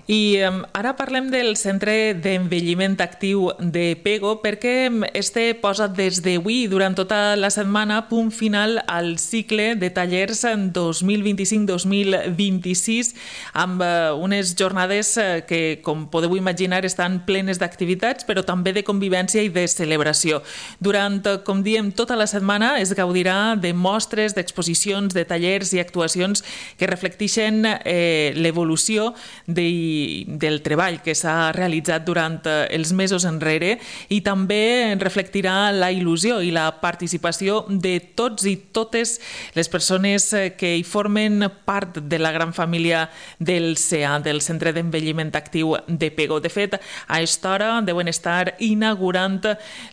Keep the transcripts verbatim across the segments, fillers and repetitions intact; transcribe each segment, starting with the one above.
I um, ara parlem del Centre d'Envelliment Actiu de Pego perquè este posa des d'avui durant tota la setmana punt final al cicle de tallers dos mil vint-i-cinc dos mil vint-i-sis amb uh, unes jornades uh, que, com podeu imaginar, estan plenes d'activitats però també de convivència i de celebració. Durant, uh, com diem, tota la setmana es gaudirà de mostres, d'exposicions, de tallers i actuacions que reflecteixen eh, l'evolució de del treball que s'ha realitzat durant els mesos enrere i també reflectirà la il·lusió i la participació de tots i totes les persones que hi formen part de la gran família del C E A, del Centre d'Envelliment Actiu de Pego. De fet, a aquesta hora deuen estar inaugurant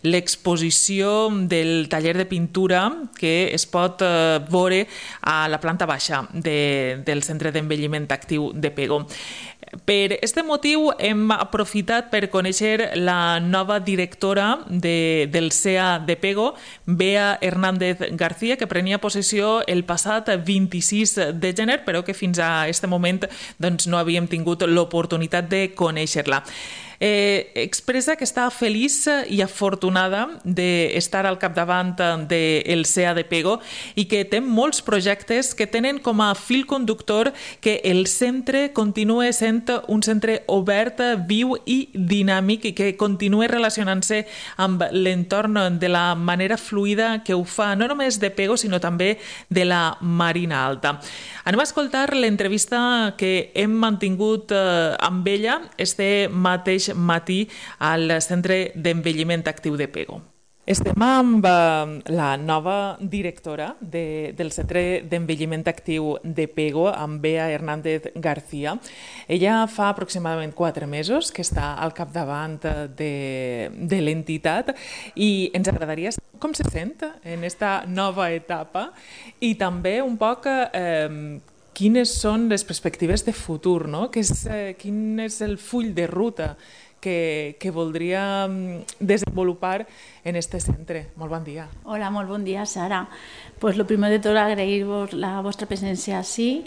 l'exposició del taller de pintura que es pot veure a la planta baixa de, del Centre d'Envelliment Actiu de Pego. Per aquest motiu hem aprofitat per conèixer la nova directora de, del C E A de Pego, Bea Hernández García, que prenia possessió el passat vint-i-sis de gener, però que fins a aquest moment doncs, no havíem tingut l'oportunitat de conèixer-la. Eh, expressa que està feliç i afortunada d'estar al capdavant del C E A de Pego i que té molts projectes que tenen com a fil conductor que el centre continua sent un centre obert, viu i dinàmic i que continua relacionant-se amb l'entorn de la manera fluida que ho fa, no només de Pego, sinó també de la Marina Alta. Anem a escoltar l'entrevista que hem mantingut eh, amb ella este mateix matí al Centre d'Envelliment Actiu de Pego. Estem amb la nova directora de, del Centre d'Envelliment Actiu de Pego, amb Bea Hernández García. Ella fa aproximadament quatre mesos que està al capdavant de, de l'entitat i ens agradaria saber com se sent en esta nova etapa i també un poc eh, quines són les perspectives de futur, no? Que és, eh, quin és el full de ruta que, que voldria desenvolupar en este centre. Molt bon dia. Hola, molt bon dia, Sara. Pues lo primero de todo, agrair-vos la vostra presència així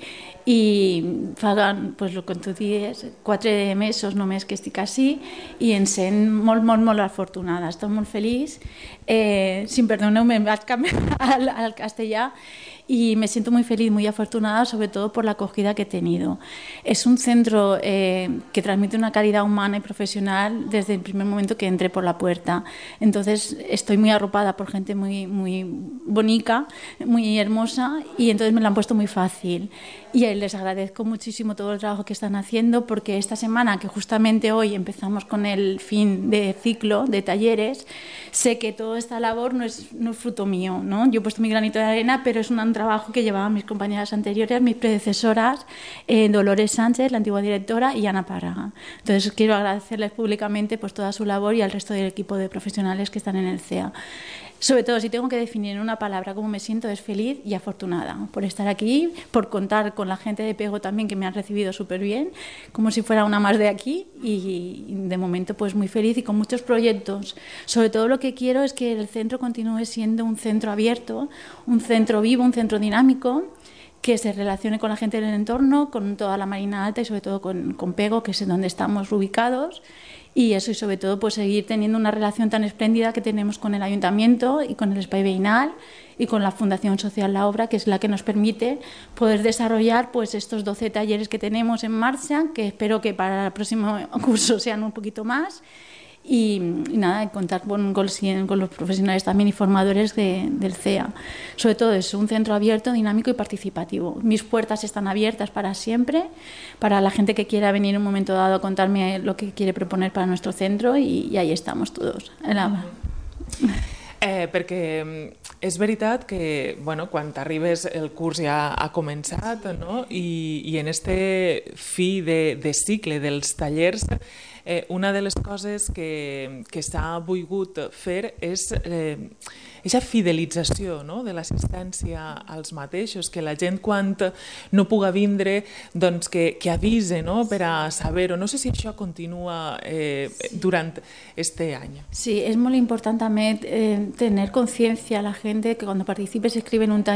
i fa, pues, com tu dius, quatre mesos només que estic així i em sent molt, molt, molt afortunada. Estic molt feliç. Eh, si em perdoneu, me vaig canviar al, al castellà y me siento muy feliz, muy afortunada, sobre todo por la acogida que he tenido. Es un centro eh, que transmite una calidad humana y profesional desde el primer momento que entré por la puerta. Entonces estoy muy arropada por gente muy, muy bonita, muy hermosa y entonces me lo han puesto muy fácil. Y les agradezco muchísimo todo el trabajo que están haciendo porque esta semana, que justamente hoy empezamos con el fin de ciclo de talleres, sé que toda esta labor no es, no es fruto mío, ¿no? Yo he puesto mi granito de arena, pero es un trabajo que llevaban mis compañeras anteriores, mis predecesoras, eh, Dolores Sánchez, la antigua directora, y Ana Párraga. Entonces quiero agradecerles públicamente pues, toda su labor y al resto del equipo de profesionales que están en el C E A. Sobre todo, si tengo que definir en una palabra cómo me siento, es feliz y afortunada por estar aquí, por contar con la gente de Pego también, que me han recibido súper bien, como si fuera una más de aquí, y de momento pues muy feliz y con muchos proyectos. Sobre todo lo que quiero es que el centro continúe siendo un centro abierto, un centro vivo, un centro dinámico, que se relacione con la gente del entorno, con toda la Marina Alta y sobre todo con, con Pego, que es donde estamos ubicados. Y eso, y sobre todo, pues seguir teniendo una relación tan espléndida que tenemos con el Ayuntamiento y con el Espai Veïnal y con la Fundación Social La Obra, que es la que nos permite poder desarrollar pues, estos doce talleres que tenemos en marcha, que espero que para el próximo curso sean un poquito más. Y, y nada, contar con, con, con los profesionales también y formadores de, del C E A. Sobre todo es un centro abierto, dinámico y participativo. Mis puertas están abiertas para siempre, para la gente que quiera venir en un momento dado a contarme lo que quiere proponer para nuestro centro y, i ahí estamos todos. La... Eh, perquè és veritat que bueno, quan t'arribes el curs ja ha començat, no? I, i en este fi de, de cicle dels tallers eh, una de les coses que, que s'ha volgut fer és eh, aquesta fidelització, no? De l'assistència als mateixos, que la gent quan no puga vindre doncs que, que avise, no? Per a saber-ho. No sé si això continua eh, durant este any. Sí, es muy importante también eh, tener conciencia a la gente que cuando participe se escribe en un taller